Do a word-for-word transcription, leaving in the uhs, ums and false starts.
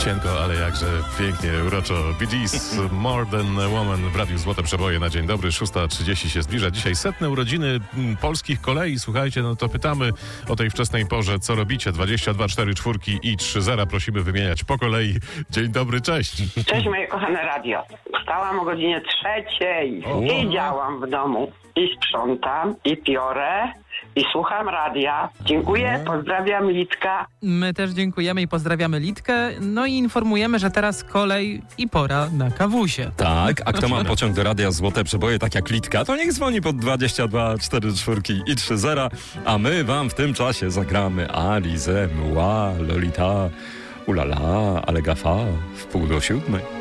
Cienko, ale jakże pięknie, uroczo. Bee Gees, More Than a Woman w Radiu Złote Przeboje na dzień dobry. szósta trzydzieści się zbliża. Dzisiaj setne urodziny polskich kolei. Słuchajcie, no to pytamy o tej wczesnej porze, co robicie? dwadzieścia dwa cztery cztery i trzy zera. Prosimy wymieniać po kolei. Dzień dobry, cześć. Cześć moje kochane radio. Wstałam o godzinie trzeciej O. i działam w domu. I sprzątam, i piorę, i słucham radia. Dziękuję, pozdrawiam Litka. My też dziękujemy i pozdrawiamy Litkę. No i informujemy, że teraz kolej i pora na kawusie. Tak, a kto ma pociąg do Radia Złote Przeboje, tak jak Litka, to niech dzwoni pod dwadzieścia dwa cztery cztery i trzy zera, a my wam w tym czasie zagramy Alizę, Mła, Lolita, ulala, ale gafa w pół do siódmej.